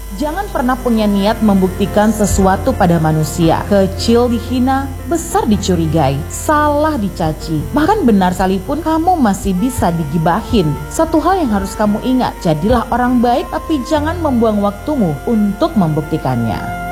Jangan pernah punya niat membuktikan sesuatu pada manusia. Kecil dihina, besar dicurigai, salah dicaci, bahkan benar sekalipun kamu masih bisa digibahin. Satu hal yang harus kamu ingat, jadilah orang baik tapi jangan membuang waktumu untuk membuktikannya.